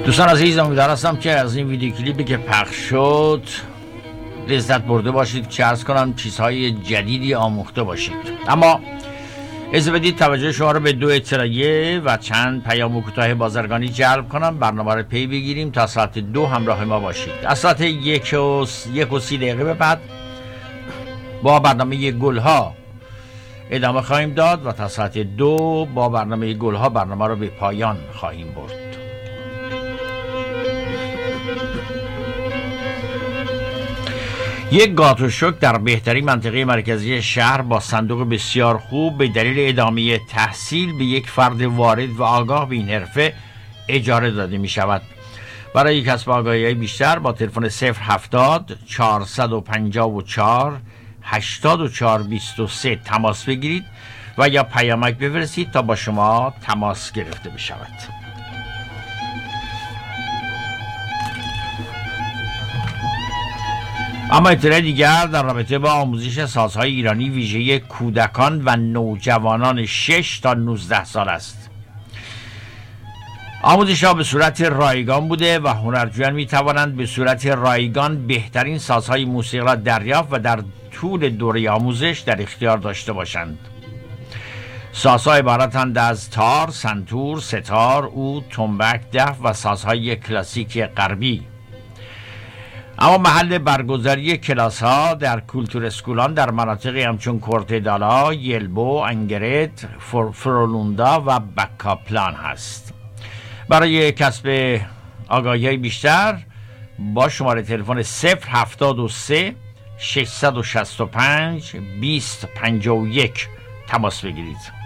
دوستان عزیز، امیدوار هستم که از این ویدیو کلیپی که پخش شد لذت برده باشید، که عرض کنم چیزهای جدیدی آموخته باشید. اما اجازه بدید توجه شما رو به 2 اطلاعیه و چند پیام کوتاه بازرگانی جلب کنم. برنامه رو پی بگیریم تا ساعت 2 همراه ما باشید. از ساعت 1:30 به بعد با برنامه گلها ادامه خواهیم داد و تا ساعت 2 با برنامه گلها برنامه رو به پایان خواهیم برد. یک گاتوشوک در بهترین منطقه مرکزی شهر با صندوق بسیار خوب به دلیل ادامه تحصیل به یک فرد وارد و آگاه به این حرفه اجاره داده می شود. برای کسب آگاهی بیشتر با تلفن 070 454 8423 تماس بگیرید و یا پیامک بفرستید تا با شما تماس گرفته بشود. اما اطلاع دیگر در رابطه با آموزش سازهای ایرانی ویژه کودکان و نوجوانان 6 تا 19 سال است. آموزش ها به صورت رایگان بوده و هنرجویان می توانند به صورت رایگان بهترین سازهای موسیقی را دریافت و در طول دوره آموزش در اختیار داشته باشند. سازها عبارتند از تار، سنتور، ستار، عود، تنبک، دف و سازهای کلاسیک غربی. اما محل برگزاری کلاس ها در کولتور اسکولان در مناطقی همچون کورتدالا، یلبو، انگرت، فرولوندا و بکاپلان هست. برای کسب آگاهی بیشتر با شماره تلفن 073 665 2051 تماس بگیرید.